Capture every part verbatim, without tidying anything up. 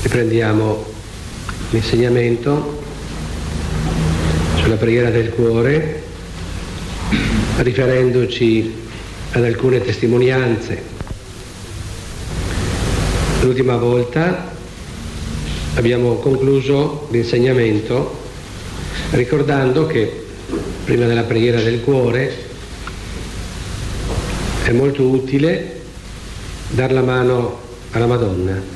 Riprendiamo l'insegnamento sulla preghiera del cuore, riferendoci ad alcune testimonianze. L'ultima volta abbiamo concluso l'insegnamento ricordando che prima della preghiera del cuore è molto utile dar la mano alla Madonna,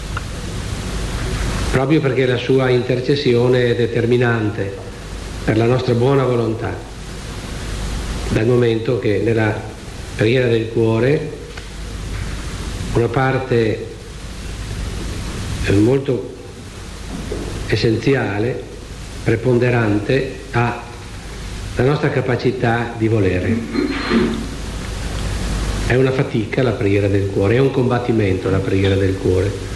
proprio perché la sua intercessione è determinante per la nostra buona volontà, dal momento che nella preghiera del cuore una parte molto essenziale, preponderante, ha la nostra capacità di volere. È una fatica la preghiera del cuore, è un combattimento la preghiera del cuore.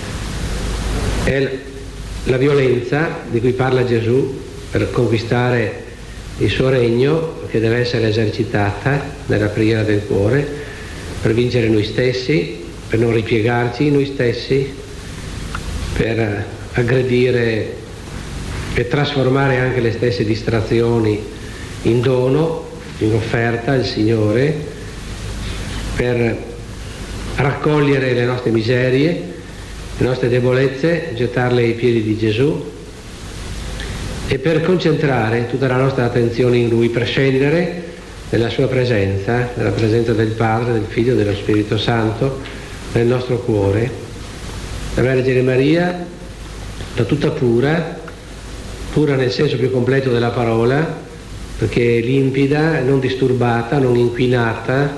È la violenza di cui parla Gesù per conquistare il suo regno, che deve essere esercitata nella preghiera del cuore per vincere noi stessi, per non ripiegarci in noi stessi, per aggredire e trasformare anche le stesse distrazioni in dono, in offerta al Signore, per raccogliere le nostre miserie, le nostre debolezze, gettarle ai piedi di Gesù e per concentrare tutta la nostra attenzione in Lui, per scendere nella Sua presenza, nella presenza del Padre, del Figlio e dello Spirito Santo nel nostro cuore. La Vergine Maria, da tutta pura, pura nel senso più completo della parola, perché è limpida, non disturbata, non inquinata,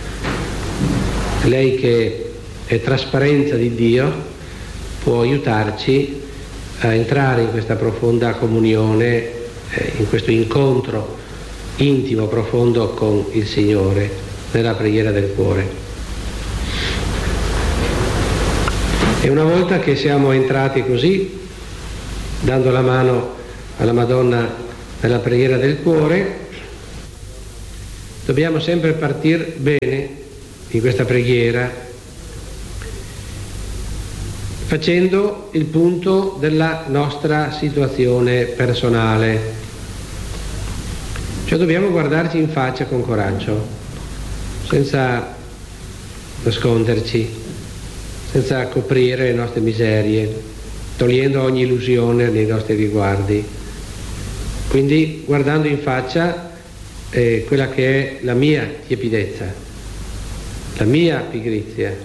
lei che è trasparenza di Dio, può aiutarci a entrare in questa profonda comunione, eh, in questo incontro intimo, profondo con il Signore nella preghiera del cuore. E una volta che siamo entrati così, dando la mano alla Madonna nella preghiera del cuore, dobbiamo sempre partire bene in questa preghiera, facendo il punto della nostra situazione personale. Cioè dobbiamo guardarci in faccia con coraggio, senza nasconderci, senza coprire le nostre miserie, togliendo ogni illusione nei nostri riguardi. Quindi guardando in faccia eh, quella che è la mia tiepidezza, la mia pigrizia,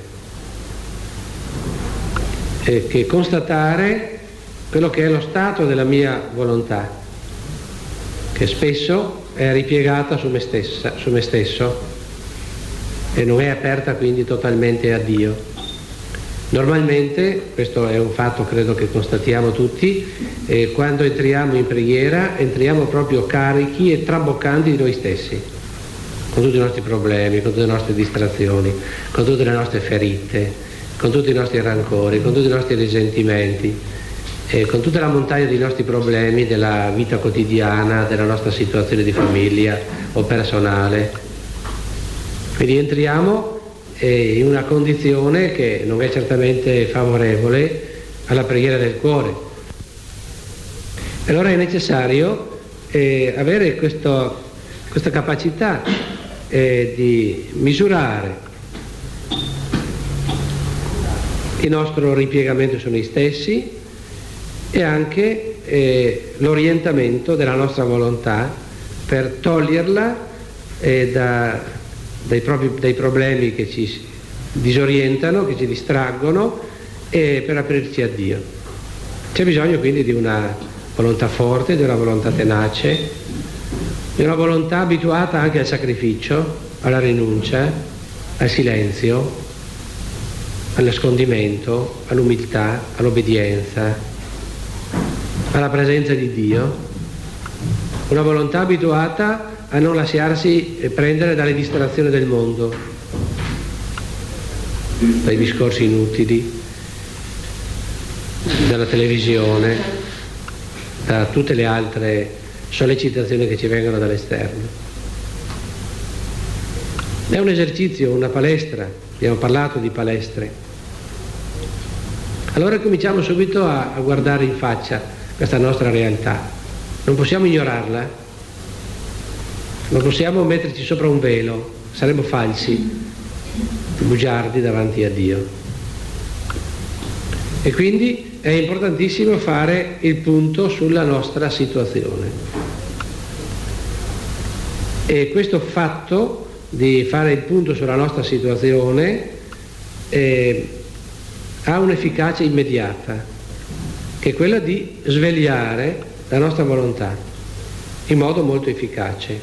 e che constatare quello che è lo stato della mia volontà, che spesso è ripiegata su me stessa, su me stesso, e non è aperta quindi totalmente a Dio. Normalmente, questo è un fatto credo che constatiamo tutti, eh, quando entriamo in preghiera entriamo proprio carichi e traboccanti di noi stessi, con tutti i nostri problemi, con tutte le nostre distrazioni, con tutte le nostre ferite, con tutti i nostri rancori, con tutti i nostri risentimenti, eh, con tutta la montagna dei nostri problemi della vita quotidiana, della nostra situazione di famiglia o personale. Quindi entriamo eh, in una condizione che non è certamente favorevole alla preghiera del cuore. Allora è necessario eh, avere questo, questa capacità eh, di misurare il nostro ripiegamento su noi stessi e anche eh, l'orientamento della nostra volontà per toglierla eh, da, dai, propri, dai problemi che ci disorientano, che ci distraggono, e per aprirci a Dio. C'è bisogno quindi di una volontà forte, di una volontà tenace, di una volontà abituata anche al sacrificio, alla rinuncia, al silenzio, al nascondimento, all'umiltà, all'obbedienza, alla presenza di Dio, una volontà abituata a non lasciarsi prendere dalle distrazioni del mondo, dai discorsi inutili, dalla televisione, da tutte le altre sollecitazioni che ci vengono dall'esterno. È un esercizio, una palestra, abbiamo parlato di palestre. Allora cominciamo subito a, a guardare in faccia questa nostra realtà. Non possiamo ignorarla, non possiamo metterci sopra un velo, saremmo falsi, bugiardi davanti a Dio. E quindi è importantissimo fare il punto sulla nostra situazione. E questo fatto di fare il punto sulla nostra situazione eh, ha un'efficacia immediata, che è quella di svegliare la nostra volontà in modo molto efficace.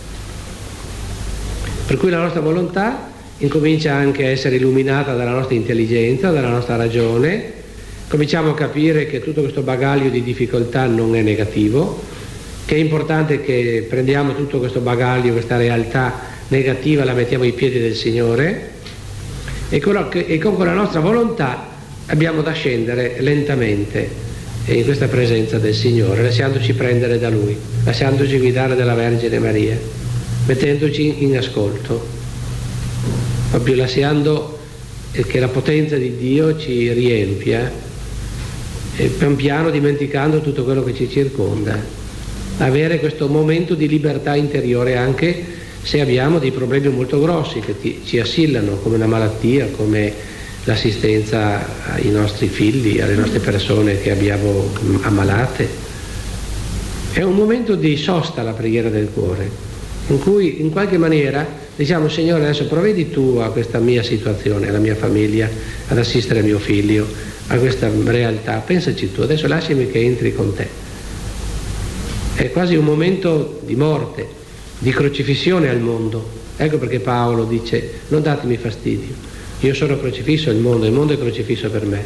Per cui la nostra volontà incomincia anche a essere illuminata dalla nostra intelligenza, dalla nostra ragione, cominciamo a capire che tutto questo bagaglio di difficoltà non è negativo, che è importante che prendiamo tutto questo bagaglio, questa realtà negativa, la mettiamo ai piedi del Signore e con, e con la nostra volontà abbiamo da scendere lentamente in questa presenza del Signore, lasciandoci prendere da Lui, lasciandoci guidare dalla Vergine Maria, mettendoci in ascolto, proprio lasciando che la potenza di Dio ci riempia e pian piano dimenticando tutto quello che ci circonda, avere questo momento di libertà interiore anche se abbiamo dei problemi molto grossi che ti, ci assillano, come una malattia, come l'assistenza ai nostri figli, alle nostre persone che abbiamo ammalate. È un momento di sosta la preghiera del cuore, in cui in qualche maniera diciamo: Signore, adesso provvedi tu a questa mia situazione, alla mia famiglia, ad assistere mio figlio, a questa realtà, pensaci tu, adesso lasciami che entri con te. È quasi un momento di morte, di crocifissione al mondo. Ecco perché Paolo dice: non datemi fastidio, io sono crocifisso al mondo, il mondo è crocifisso per me.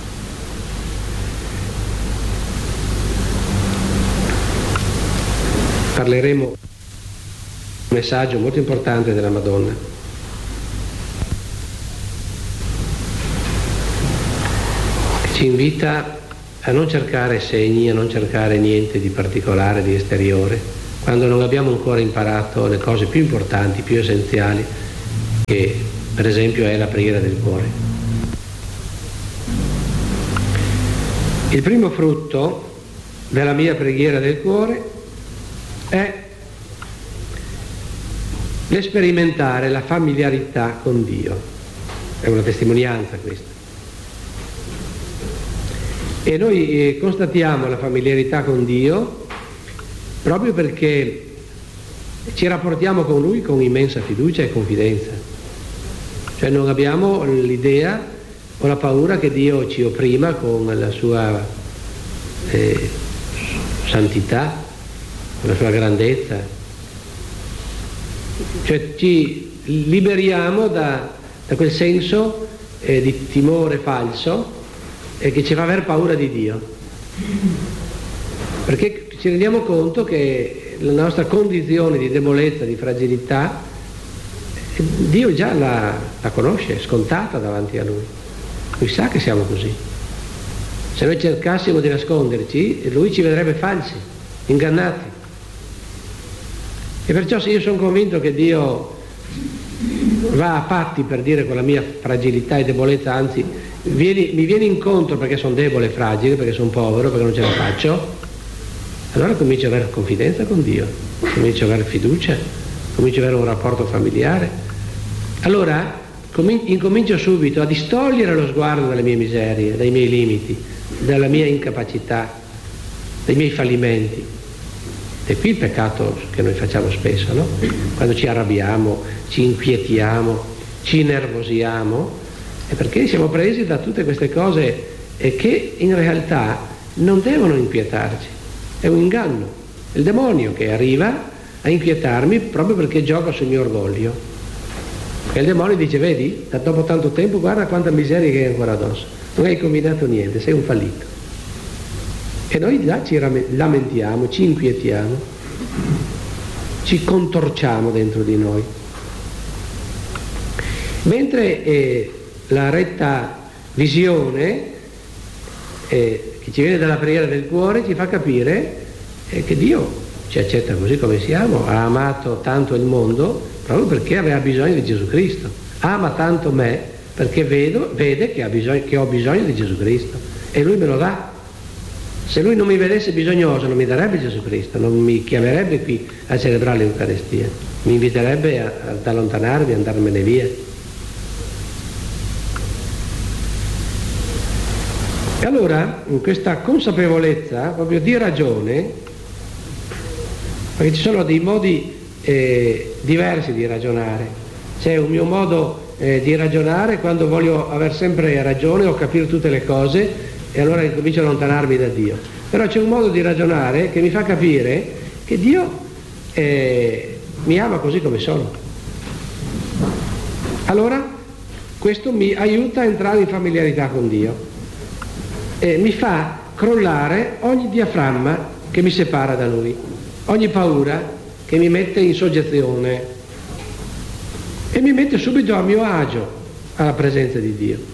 Parleremo di un messaggio molto importante della Madonna. Che ci invita a non cercare segni, a non cercare niente di particolare, di esteriore, quando non abbiamo ancora imparato le cose più importanti, più essenziali, che per esempio è la preghiera del cuore. Il primo frutto della mia preghiera del cuore è l'esperimentare la familiarità con Dio. È una testimonianza questa. E noi eh, constatiamo la familiarità con Dio proprio perché ci rapportiamo con Lui con immensa fiducia e confidenza. Cioè non abbiamo l'idea o la paura che Dio ci opprima con la sua eh, santità, con la sua grandezza. Cioè ci liberiamo da, da quel senso eh, di timore falso eh, che ci fa aver paura di Dio. Perché ci rendiamo conto che la nostra condizione di debolezza, di fragilità, Dio già la, la conosce, è scontata davanti a Lui. Lui sa che siamo così. Se noi cercassimo di nasconderci, Lui ci vedrebbe falsi, ingannati. E perciò se io sono convinto che Dio va a patti per dire con la mia fragilità e debolezza, anzi vieni, mi viene incontro perché sono debole e fragile, perché sono povero, perché non ce la faccio, allora comincio ad avere confidenza con Dio, comincio ad avere fiducia, comincio ad avere un rapporto familiare. Allora incomincio subito a distogliere lo sguardo dalle mie miserie, dai miei limiti, dalla mia incapacità, dai miei fallimenti. E qui il peccato che noi facciamo spesso, no? Quando ci arrabbiamo, ci inquietiamo, ci innervosiamo, è perché siamo presi da tutte queste cose e che in realtà non devono inquietarci. È un inganno, è il demonio che arriva a inquietarmi proprio perché gioca sul mio orgoglio. E il demonio dice: vedi, dopo tanto tempo guarda quanta miseria che hai ancora addosso, non hai combinato niente, sei un fallito. E noi là ci lamentiamo, ci inquietiamo, ci contorciamo dentro di noi. Mentre eh, la retta visione eh, che ci viene dalla preghiera del cuore ci fa capire eh, che Dio ci accetta così come siamo, ha amato tanto il mondo proprio perché aveva bisogno di Gesù Cristo, ama tanto me perché vedo, vede che, ha bisogno, che ho bisogno di Gesù Cristo. e Lui me lo dà. Se Lui non mi vedesse bisognoso non mi darebbe Gesù Cristo, non mi chiamerebbe qui a celebrare l'Eucaristia, mi inviterebbe a, ad allontanarmi, ad andarmene via. E allora in questa consapevolezza proprio di ragione, perché ci sono dei modi eh, diversi di ragionare, c'è un mio modo eh, di ragionare quando voglio aver sempre ragione o capire tutte le cose, e allora incomincio a allontanarmi da Dio. Però c'è un modo di ragionare che mi fa capire che Dio eh, mi ama così come sono. Allora questo mi aiuta a entrare in familiarità con Dio e mi fa crollare ogni diaframma che mi separa da Lui, ogni paura che mi mette in soggezione e mi mette subito a mio agio alla presenza di Dio.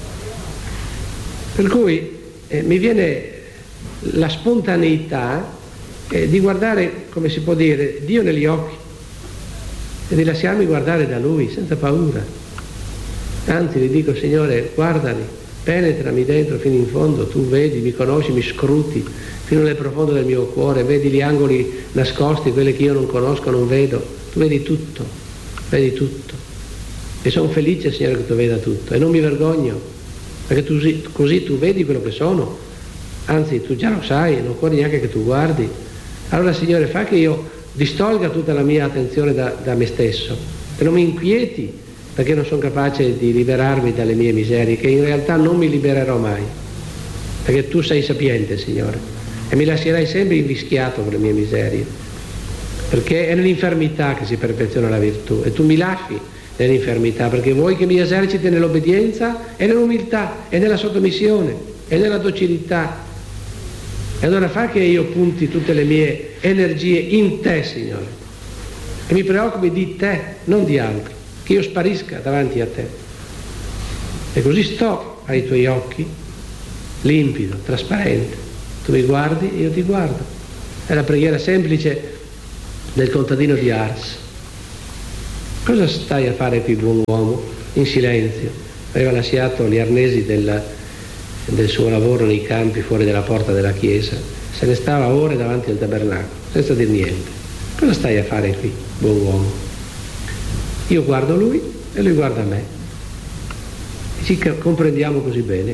Per cui eh, mi viene la spontaneità eh, di guardare, come si può dire, Dio negli occhi e di lasciarmi guardare da Lui senza paura. Anzi, gli dico: Signore, guardami, penetrami dentro fino in fondo, tu vedi, mi conosci, mi scruti fino nel profondo del mio cuore, vedi gli angoli nascosti, quelli che io non conosco, non vedo, tu vedi tutto, vedi tutto. E sono felice, Signore, che tu veda tutto e non mi vergogno. Perché tu, così tu vedi quello che sono, anzi tu già lo sai, non occorre neanche che tu guardi. Allora Signore, fa che io distolga tutta la mia attenzione da, da me stesso e non mi inquieti perché non sono capace di liberarmi dalle mie miserie, che in realtà non mi libererò mai, perché tu sei sapiente, Signore, e mi lascerai sempre invischiato con le mie miserie, perché è nell'infermità che si perfeziona la virtù e tu mi lasci nell'infermità, perché vuoi che mi eserciti nell'obbedienza e nell'umiltà e nella sottomissione e nella docilità. E allora fa che io punti tutte le mie energie in te, Signore, e mi preoccupi di te, non di altri, che io sparisca davanti a te. E così sto ai tuoi occhi, limpido, trasparente. Tu mi guardi, io ti guardo. È la preghiera semplice del contadino di Ars. Cosa stai a fare qui, buon uomo? In silenzio. Aveva lasciato gli arnesi del, del suo lavoro nei campi fuori dalla porta della chiesa. Se ne stava ore davanti al tabernacolo, senza dir niente. Cosa stai a fare qui, buon uomo? Io guardo lui e lui guarda me. E ci comprendiamo così bene.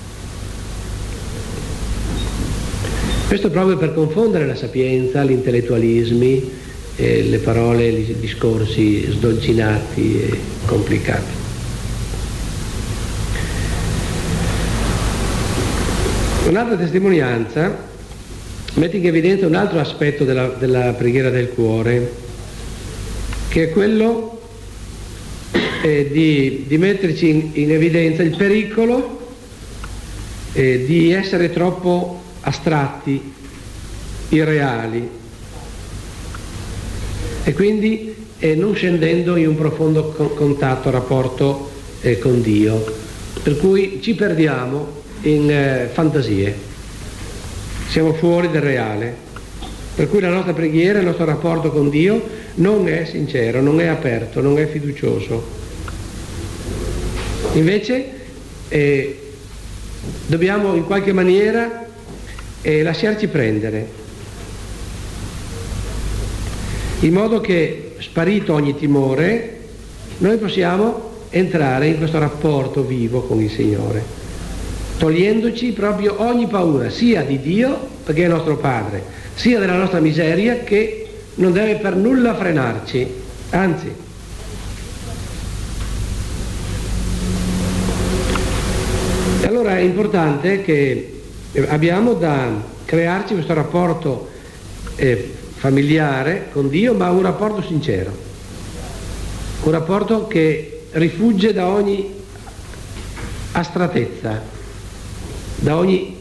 Questo proprio per confondere la sapienza, gli intellettualismi, eh, le parole, i discorsi sdolcinati e complicati. Un'altra testimonianza mette in evidenza un altro aspetto della, della preghiera del cuore, che è quello eh, di, di metterci in, in evidenza il pericolo eh, di essere troppo astratti, irreali, e quindi eh, non scendendo in un profondo co- contatto, rapporto eh, con Dio, per cui ci perdiamo in eh, fantasie, siamo fuori del reale, per cui la nostra preghiera, il nostro rapporto con Dio non è sincero, non è aperto, non è fiducioso. Invece eh, dobbiamo in qualche maniera eh, lasciarci prendere, in modo che, sparito ogni timore, noi possiamo entrare in questo rapporto vivo con il Signore, togliendoci proprio ogni paura, sia di Dio, perché è il nostro Padre, sia della nostra miseria, che non deve per nulla frenarci, anzi. E allora è importante che abbiamo da crearci questo rapporto eh, familiare con Dio, ma un rapporto sincero, un rapporto che rifugge da ogni astratezza, da ogni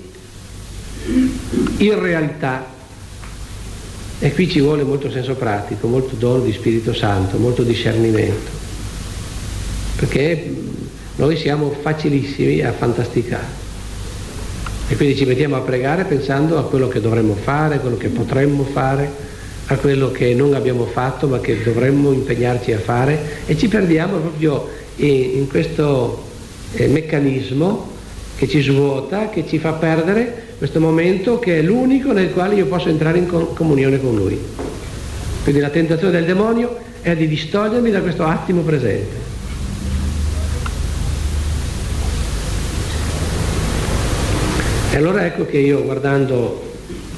irrealità. E qui ci vuole molto senso pratico, molto dono di Spirito Santo, molto discernimento, perché noi siamo facilissimi a fantasticare e quindi ci mettiamo a pregare pensando a quello che dovremmo fare, a quello che potremmo fare, a quello che non abbiamo fatto ma che dovremmo impegnarci a fare, e ci perdiamo proprio in, in questo eh, meccanismo che ci svuota, che ci fa perdere questo momento che è l'unico nel quale io posso entrare in comunione con Lui. Quindi la tentazione del demonio è di distogliermi da questo attimo presente. E allora ecco che io, guardando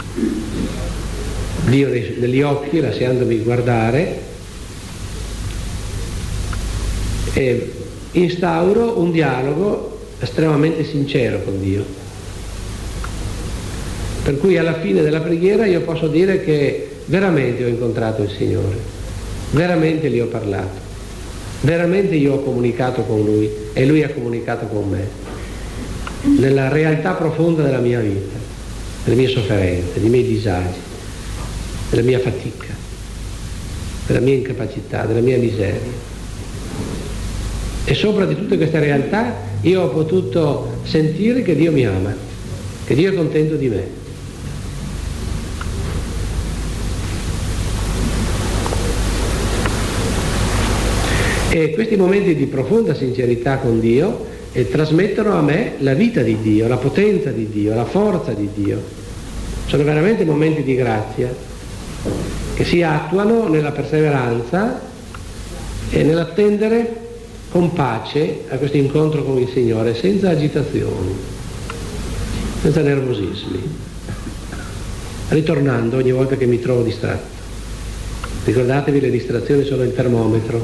Dio negli occhi, lasciandomi guardare, e instauro un dialogo estremamente sincero con Dio, per cui alla fine della preghiera io posso dire che veramente ho incontrato il Signore, veramente gli ho parlato, veramente io ho comunicato con Lui e Lui ha comunicato con me nella realtà profonda della mia vita, delle mie sofferenze, dei miei disagi, della mia fatica, della mia incapacità, della mia miseria. E sopra di tutte queste realtà io ho potuto sentire che Dio mi ama, che Dio è contento di me. E questi momenti di profonda sincerità con Dio eh, trasmettono a me la vita di Dio, la potenza di Dio, la forza di Dio. Sono veramente momenti di grazia che si attuano nella perseveranza e nell'attendere con pace a questo incontro con il Signore, senza agitazioni, senza nervosismi, ritornando ogni volta che mi trovo distratto. Ricordatevi, le distrazioni sono il termometro.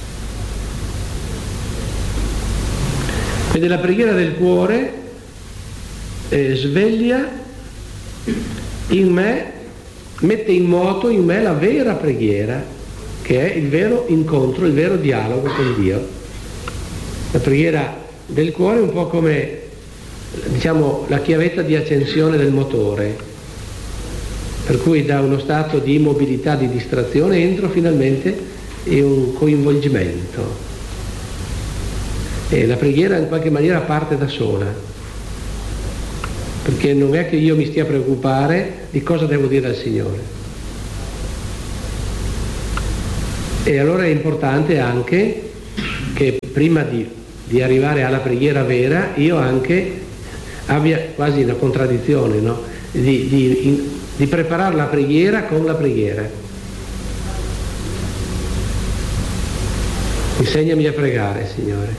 Quindi la preghiera del cuore eh, sveglia in me, mette in moto in me la vera preghiera, che è il vero incontro, il vero dialogo con Dio. La preghiera del cuore è un po' come, diciamo, la chiavetta di accensione del motore, per cui da uno stato di immobilità, di distrazione, entro finalmente in un coinvolgimento. E la preghiera in qualche maniera parte da sola, perché non è che io mi stia a preoccupare di cosa devo dire al Signore. E allora è importante anche che prima di di arrivare alla preghiera vera, io anche abbia quasi una contraddizione, no? di, di, in, di preparare la preghiera con la preghiera. Insegnami a pregare, Signore.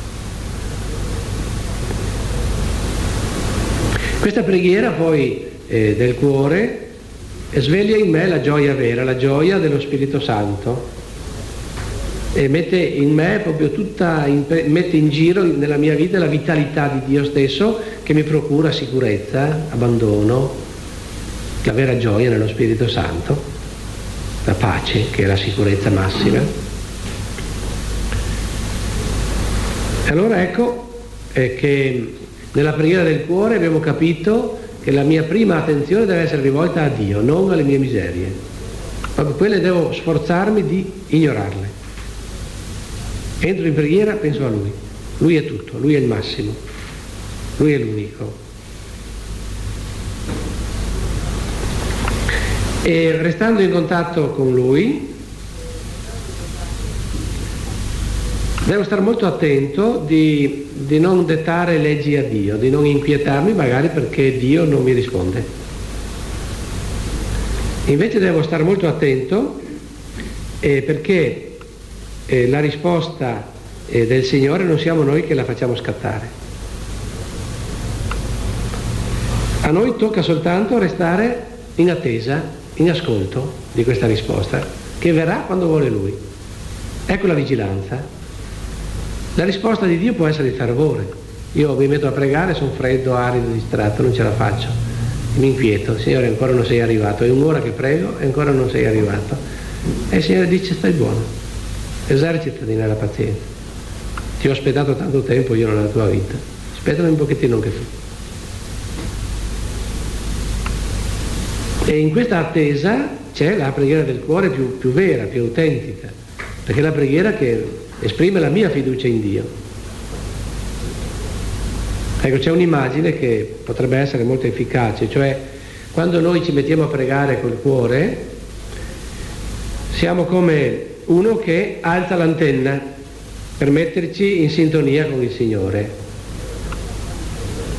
Questa preghiera poi eh, del cuore sveglia in me la gioia vera, la gioia dello Spirito Santo, e mette in me proprio tutta, in, mette in giro nella mia vita la vitalità di Dio stesso, che mi procura sicurezza, abbandono, la vera gioia nello Spirito Santo, la pace che è la sicurezza massima. E allora ecco eh, che nella preghiera del cuore abbiamo capito che la mia prima attenzione deve essere rivolta a Dio, non alle mie miserie. Proprio quelle devo sforzarmi di ignorarle. Entro in preghiera, penso a Lui. Lui è tutto, Lui è il massimo, Lui è l'unico. E restando in contatto con Lui, devo stare molto attento di, di non dettare leggi a Dio, di non inquietarmi magari perché Dio non mi risponde. Invece devo stare molto attento eh, perché Eh, la risposta eh, del Signore non siamo noi che la facciamo scattare. A noi tocca soltanto restare in attesa, in ascolto di questa risposta, che verrà quando vuole Lui. Ecco la vigilanza. La risposta di Dio può essere il fervore. Io mi metto a pregare, sono freddo, arido, distratto, non ce la faccio. Mi inquieto, Signore ancora non sei arrivato, è un'ora che prego e ancora non sei arrivato. E il Signore dice: stai buono. Esercitati nella pazienza. Ti ho aspettato tanto tempo io nella tua vita. Aspettami un pochettino anche tu. E in questa attesa c'è la preghiera del cuore più, più vera, più autentica, perché è la preghiera che esprime la mia fiducia in Dio. Ecco, c'è un'immagine che potrebbe essere molto efficace, cioè quando noi ci mettiamo a pregare col cuore, siamo come uno che alza l'antenna per metterci in sintonia con il Signore.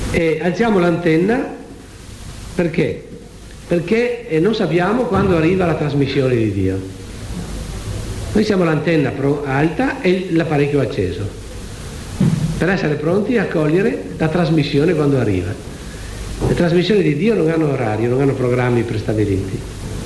E alziamo l'antenna perché? Perché non sappiamo quando arriva la trasmissione di Dio. Noi siamo l'antenna alta e l'apparecchio acceso, per essere pronti a cogliere la trasmissione quando arriva. Le trasmissioni di Dio non hanno orario, non hanno programmi prestabiliti.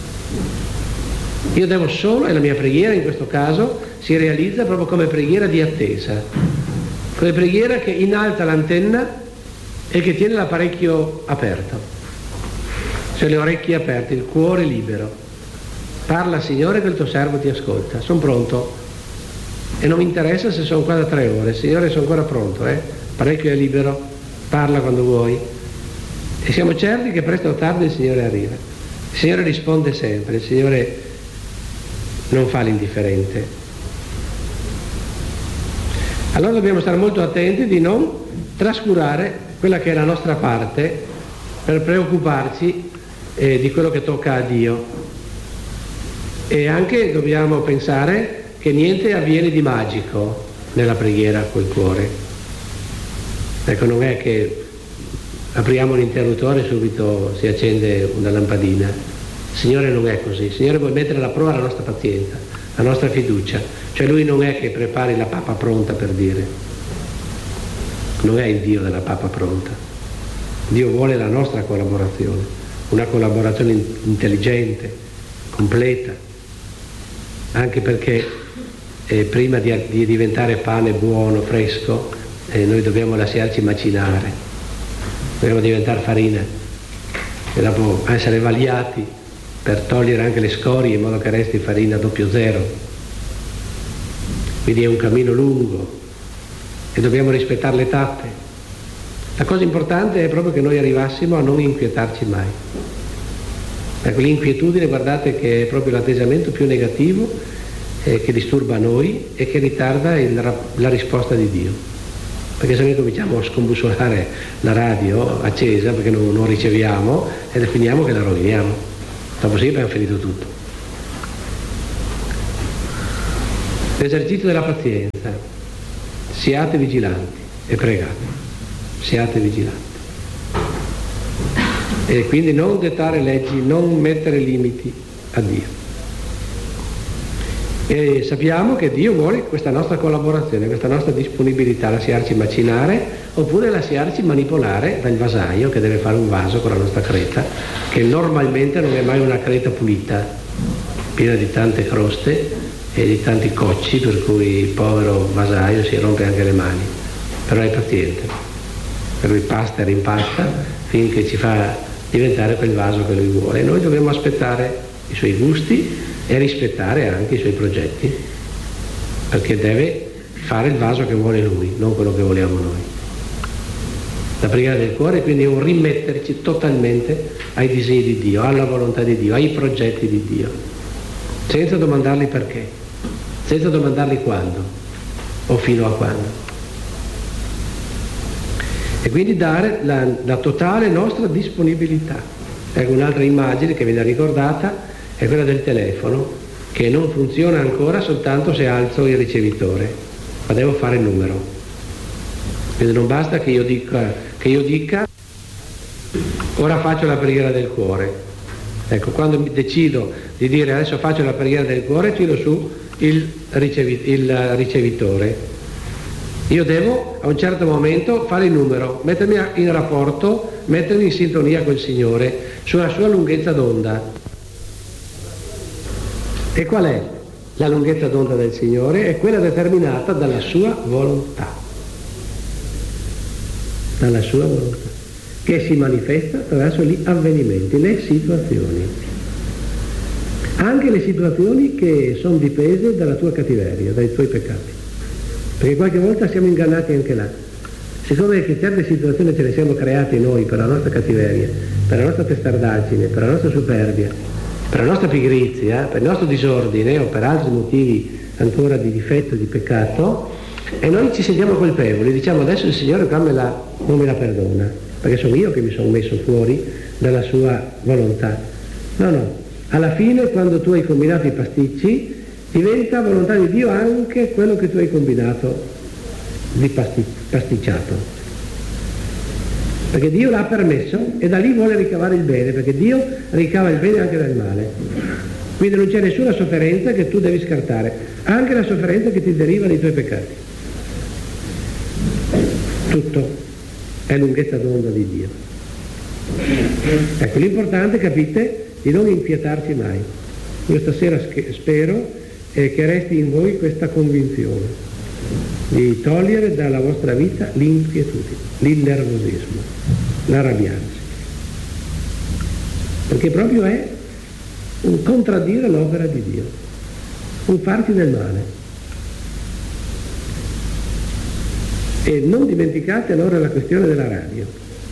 Io devo solo, e la mia preghiera in questo caso si realizza proprio come preghiera di attesa, come preghiera che innalza l'antenna e che tiene l'apparecchio aperto, cioè le orecchie aperte, il cuore libero. Parla, Signore, che il tuo servo ti ascolta. Sono pronto e non mi interessa se sono qua da tre ore. Signore, sono ancora pronto, eh? L'apparecchio è libero, parla quando vuoi. E siamo certi che presto o tardi il Signore arriva. Il Signore risponde sempre, il Signore non fa l'indifferente. Allora dobbiamo stare molto attenti di non trascurare quella che è la nostra parte per preoccuparci eh, di quello che tocca a Dio. E anche dobbiamo pensare che niente avviene di magico nella preghiera col cuore. Ecco, non è che apriamo l'interruttore e subito si accende una lampadina. Il Signore non è così. Il Signore vuole mettere alla prova la nostra pazienza, la nostra fiducia. Cioè Lui non è che prepari la papa pronta, per dire. Non è il Dio della papa pronta. Dio vuole la nostra collaborazione, una collaborazione intelligente, completa. Anche perché eh, prima di, di diventare pane buono, fresco, eh, noi dobbiamo lasciarci macinare, dobbiamo diventare farina e dopo essere vagliati per togliere anche le scorie in modo che resti farina doppio zero. Quindi è un cammino lungo e dobbiamo rispettare le tappe. La cosa importante è proprio che noi arrivassimo a non inquietarci mai. Ecco, l'inquietudine, guardate che è proprio l'atteggiamento più negativo eh, che disturba noi e che ritarda il, la risposta di Dio. Perché se noi cominciamo a scombussolare la radio accesa perché non, non riceviamo e finiamo che la roviniamo. Dopo sì abbiamo finito tutto. L'esercizio della pazienza. Siate vigilanti e pregate. Siate vigilanti. E quindi non dettare leggi, non mettere limiti a Dio. E sappiamo che Dio vuole questa nostra collaborazione, questa nostra disponibilità, lasciarci macinare oppure lasciarci manipolare dal vasaio che deve fare un vaso con la nostra creta, che normalmente non è mai una creta pulita, piena di tante croste e di tanti cocci, per cui il povero vasaio si rompe anche le mani, però è paziente, per lui pasta e rimpasta finché ci fa diventare quel vaso che lui vuole. E noi dobbiamo aspettare i suoi gusti e rispettare anche i suoi progetti, perché deve fare il vaso che vuole lui, non quello che vogliamo noi. La preghiera del cuore quindi è un rimetterci totalmente ai disegni di Dio, alla volontà di Dio, ai progetti di Dio, senza domandargli perché, senza domandargli quando o fino a quando. E quindi dare la, la totale nostra disponibilità. Ecco, un'altra immagine che viene ricordata è quella del telefono, che non funziona ancora soltanto se alzo il ricevitore, ma devo fare il numero. Quindi non basta che io dica, che io dica ora faccio la preghiera del cuore. Ecco, quando decido di dire adesso faccio la preghiera del cuore, tiro su il, ricevi, il ricevitore. Io devo a un certo momento fare il numero, mettermi in rapporto, mettermi in sintonia col Signore sulla sua lunghezza d'onda. E qual è la lunghezza d'onda del Signore? È quella determinata dalla sua volontà. Dalla sua volontà, che si manifesta attraverso gli avvenimenti, le situazioni. Anche le situazioni che sono dipese dalla tua cattiveria, dai tuoi peccati. Perché qualche volta siamo ingannati anche là. Siccome che certe situazioni ce le siamo create noi per la nostra cattiveria, per la nostra testardaggine, per la nostra superbia, per la nostra pigrizia, per il nostro disordine o per altri motivi ancora di difetto, di peccato, e noi ci sentiamo colpevoli, diciamo adesso il Signore qua me la, non me la perdona, perché sono io che mi sono messo fuori dalla sua volontà. No, no, alla fine quando tu hai combinato i pasticci, diventa volontà di Dio anche quello che tu hai combinato di pasti- pasticciato. perché Dio l'ha permesso e da lì vuole ricavare il bene, perché Dio ricava il bene anche dal male. Quindi non c'è nessuna sofferenza che tu devi scartare, anche la sofferenza che ti deriva dai tuoi peccati. Tutto è lunghezza d'onda di Dio. Ecco, l'importante, capite, di non inquietarci mai. Io stasera spero eh, che resti in voi questa convinzione di togliere dalla vostra vita l'inquietudine, l'innervosismo, l'arrabbiarsi, perché proprio è un contraddire l'opera di Dio, un farti del male. E non dimenticate allora la questione della radio.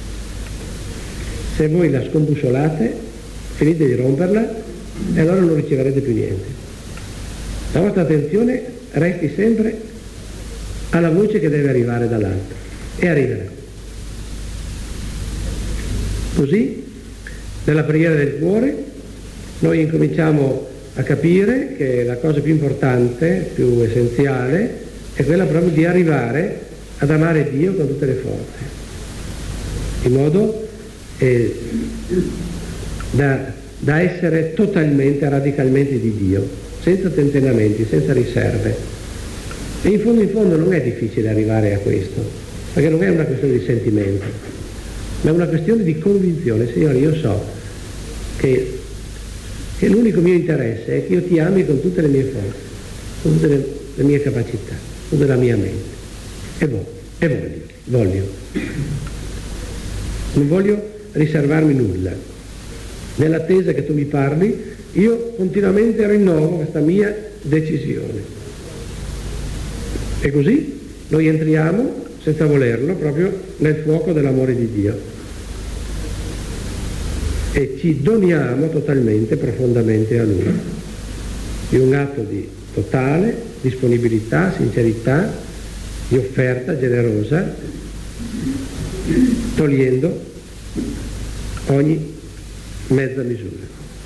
Se voi la scombussolate, finite di romperla e allora non riceverete più niente. La vostra attenzione resti sempre alla voce che deve arrivare dall'alto, e arriverà. Così, nella preghiera del cuore, noi incominciamo a capire che la cosa più importante, più essenziale, è quella proprio di arrivare ad amare Dio con tutte le forze, in modo eh, da, da essere totalmente, radicalmente di Dio, senza tentennamenti, senza riserve. E in fondo in fondo non è difficile arrivare a questo, perché non è una questione di sentimento, ma è una questione di convinzione. Signore, io so che, che l'unico mio interesse è che io ti ami con tutte le mie forze, con tutte le, le mie capacità, con tutta la mia mente. E voglio, e voglio, voglio. Non voglio riservarmi nulla. Nell'attesa che tu mi parli, io continuamente rinnovo questa mia decisione. E così noi entriamo, senza volerlo, proprio nel fuoco dell'amore di Dio. E ci doniamo totalmente, profondamente a Lui. Di un atto di totale disponibilità, sincerità, di offerta generosa, togliendo ogni mezza misura.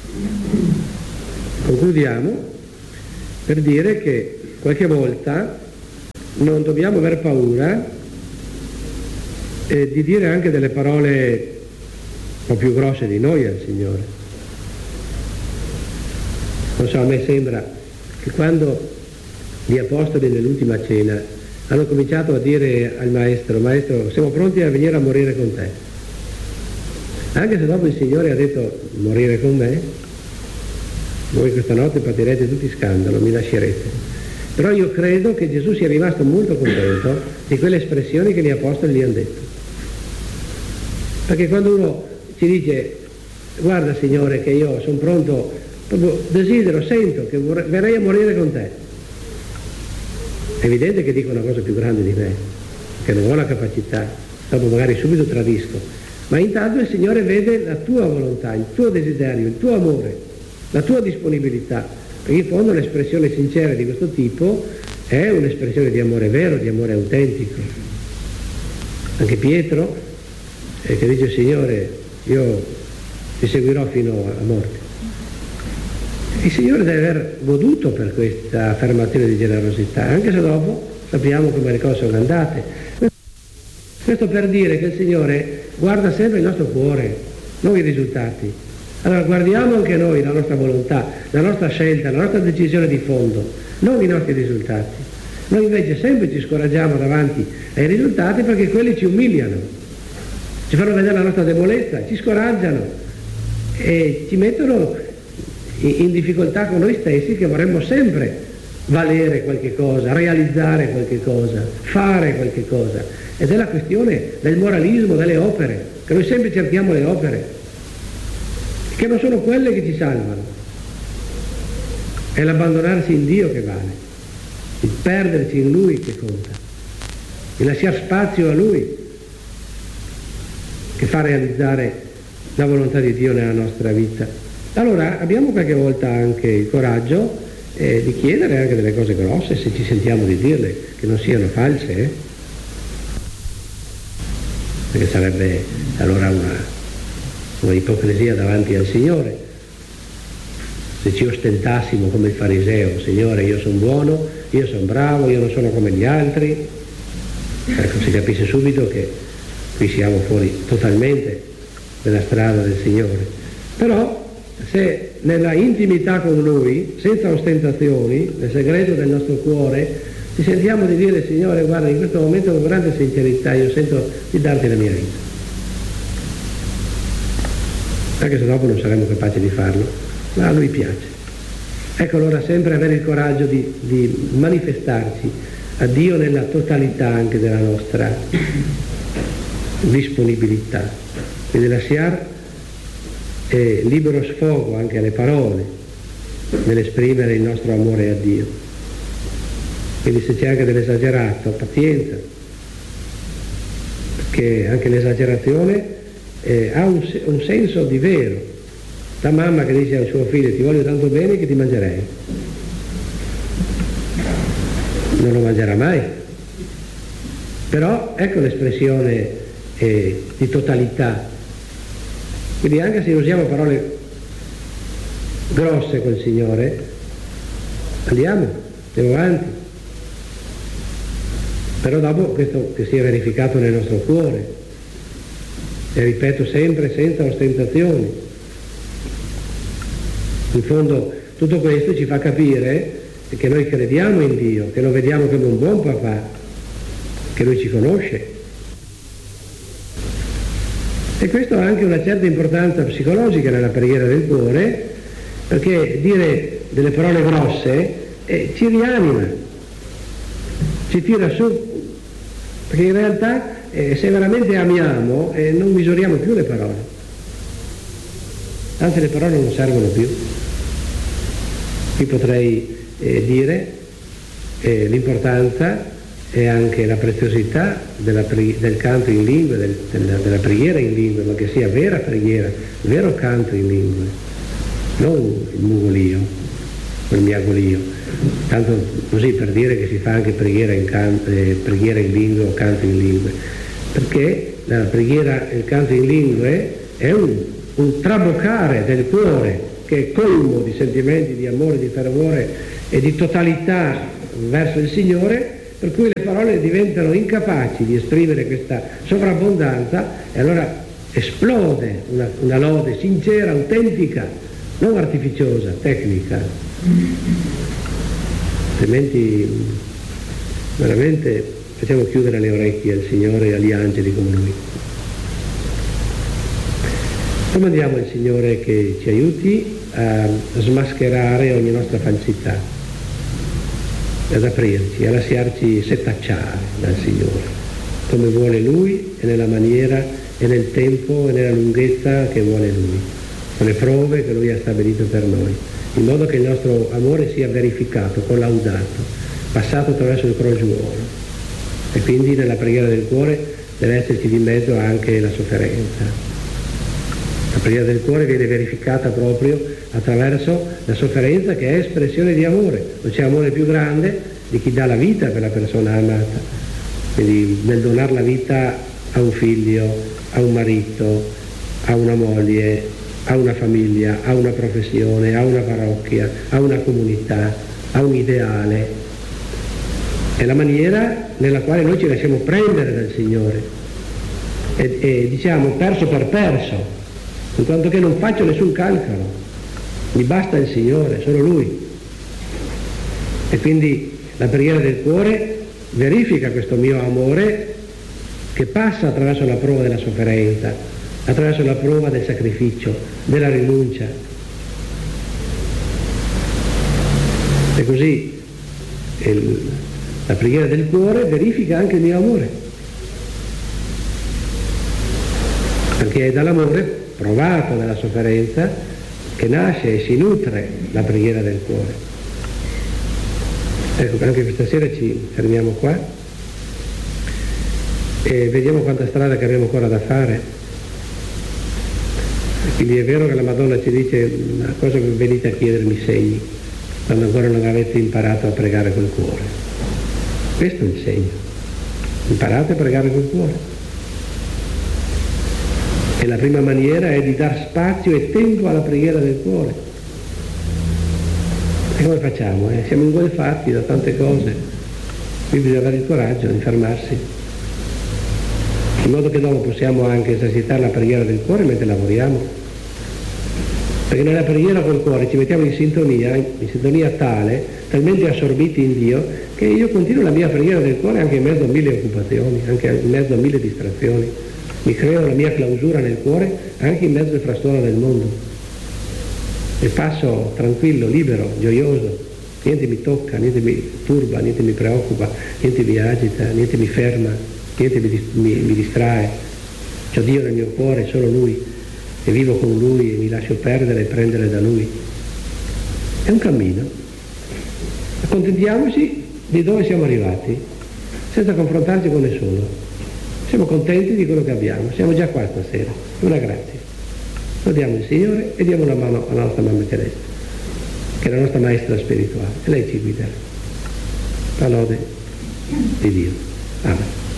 Concludiamo per dire che qualche volta non dobbiamo aver paura eh, di dire anche delle parole un po' più grosse di noi al Signore. Non so, a me sembra che quando gli apostoli nell'ultima cena hanno cominciato a dire al maestro: maestro, siamo pronti a venire a morire con te, anche se dopo il Signore ha detto: morire con me? Voi questa notte patirete tutti scandalo, mi lascerete. Però io credo che Gesù sia rimasto molto contento di quelle espressioni che gli apostoli gli hanno detto, perché quando uno ci dice: guarda Signore, che io sono pronto, proprio desidero, sento che vorrei, verrei a morire con te, è evidente che dico una cosa più grande di me, che non ho la capacità, dopo magari subito tradisco, ma intanto il Signore vede la tua volontà, il tuo desiderio, il tuo amore, la tua disponibilità, perché in fondo l'espressione sincera di questo tipo è un'espressione di amore vero, di amore autentico. Anche Pietro, eh, che dice: Signore, io ti seguirò fino a morte. Il Signore deve aver goduto per questa affermazione di generosità, anche se dopo sappiamo come le cose sono andate. Questo per dire che il Signore guarda sempre il nostro cuore, non i risultati. Allora guardiamo anche noi la nostra volontà, la nostra scelta, la nostra decisione di fondo, non i nostri risultati. Noi invece sempre ci scoraggiamo davanti ai risultati perché quelli ci umiliano, ci fanno vedere la nostra debolezza, ci scoraggiano e ci mettono in difficoltà con noi stessi, che vorremmo sempre valere qualche cosa, realizzare qualche cosa, fare qualche cosa. Ed è la questione del moralismo, delle opere, che noi sempre cerchiamo le opere, che non sono quelle che ci salvano. È l'abbandonarsi in Dio che vale, il perderci in Lui che conta, il lasciare spazio a Lui che fa realizzare la volontà di Dio nella nostra vita. Allora abbiamo qualche volta anche il coraggio eh, di chiedere anche delle cose grosse, se ci sentiamo di dirle, che non siano false, eh? Perché sarebbe allora una, una ipocrisia davanti al Signore se ci ostentassimo come il fariseo: Signore, io sono buono, io sono bravo, io non sono come gli altri. Ecco, si capisce subito che qui siamo fuori totalmente dalla strada del Signore, però se nella intimità con Lui, senza ostentazioni, nel segreto del nostro cuore, ci sentiamo di dire: Signore, guarda, in questo momento con grande sincerità io sento di darti la mia vita, anche se dopo non saremo capaci di farlo, ma a Lui piace. Ecco, allora sempre avere il coraggio di, di manifestarci a Dio nella totalità anche della nostra disponibilità, quindi lasciare eh, libero sfogo anche alle parole nell'esprimere il nostro amore a Dio. Quindi se c'è anche dell'esagerato, pazienza, perché anche l'esagerazione eh, ha un, un senso di vero. La mamma che dice al suo figlio: ti voglio tanto bene che ti mangerei, non lo mangerà mai, però ecco l'espressione eh, di totalità. Quindi anche se usiamo parole grosse col Signore, andiamo, andiamo avanti, però dopo questo che sia verificato nel nostro cuore, e ripeto sempre senza ostentazioni. In fondo tutto questo ci fa capire che noi crediamo in Dio, che lo vediamo come un buon papà, che Lui ci conosce. E questo ha anche una certa importanza psicologica nella preghiera del cuore, perché dire delle parole grosse eh, ci rianima, ci tira su, perché in realtà eh, se veramente amiamo eh, non misuriamo più le parole, anzi le parole non servono più. Qui potrei eh, dire eh, l'importanza e anche la preziosità della pre- del canto in lingue, del, della, della preghiera in lingue, ma che sia vera preghiera, vero canto in lingue, non il mugolio, il miagolio, tanto così per dire che si fa anche preghiera in, can- eh, preghiera in lingue o canto in lingue, perché la preghiera e il canto in lingue è un, un traboccare del cuore che è colmo di sentimenti di amore, di fervore e di totalità verso il Signore, per cui le parole diventano incapaci di esprimere questa sovrabbondanza e allora esplode una, una lode sincera, autentica, non artificiosa, tecnica. Altrimenti veramente facciamo chiudere le orecchie al Signore e agli angeli come Lui. Domandiamo al Signore che ci aiuti a smascherare ogni nostra falsità, ad aprirci, a lasciarci setacciare dal Signore, come vuole Lui e nella maniera e nel tempo e nella lunghezza che vuole Lui, con le prove che Lui ha stabilito per noi, in modo che il nostro amore sia verificato, collaudato, passato attraverso il crogiuolo. E quindi nella preghiera del cuore deve esserci di mezzo anche la sofferenza. La preghiera del cuore viene verificata proprio attraverso la sofferenza, che è espressione di amore. Non c'è amore più grande di chi dà la vita per la persona amata. Quindi nel donare la vita a un figlio, a un marito, a una moglie, a una famiglia, a una professione, a una parrocchia, a una comunità, a un ideale. È la maniera nella quale noi ci lasciamo prendere dal Signore. E, e diciamo perso per perso, in quanto che non faccio nessun calcolo, mi basta il Signore, solo Lui. E quindi la preghiera del cuore verifica questo mio amore che passa attraverso la prova della sofferenza, attraverso la prova del sacrificio, della rinuncia. E così il, la preghiera del cuore verifica anche il mio amore, perché è dall'amore provato dalla sofferenza che nasce e si nutre la preghiera del cuore. Ecco, anche questa sera ci fermiamo qua e vediamo quanta strada che abbiamo ancora da fare. Quindi è vero che la Madonna ci dice: ma cosa venite a chiedermi segni quando ancora non avete imparato a pregare col cuore? Questo è il segno: imparate a pregare col cuore. E la prima maniera è di dar spazio e tempo alla preghiera del cuore. E come facciamo? Eh? Siamo ingolfati da tante cose. Qui bisogna avere il coraggio di fermarsi. in modo che dopo possiamo anche esercitare la preghiera del cuore mentre lavoriamo. Perché nella preghiera col cuore ci mettiamo in sintonia, in sintonia tale, talmente assorbiti in Dio, che io continuo la mia preghiera del cuore anche in mezzo a mille occupazioni, anche in mezzo a mille distrazioni. Mi creo la mia clausura nel cuore anche in mezzo al frastuono del mondo. E passo tranquillo, libero, gioioso, niente mi tocca, niente mi turba, niente mi preoccupa, niente mi agita, niente mi ferma, niente mi, mi, mi distrae. C'ho Dio nel mio cuore, solo Lui, e vivo con Lui e mi lascio perdere e prendere da Lui. È un cammino. Accontentiamoci di dove siamo arrivati, senza confrontarci con nessuno. Siamo contenti di quello che abbiamo, siamo già qua stasera. È una grazia. Lodiamo il Signore e diamo la mano alla nostra mamma celeste, che è la nostra maestra spirituale, e lei ci guiderà. La lode di Dio. Amen.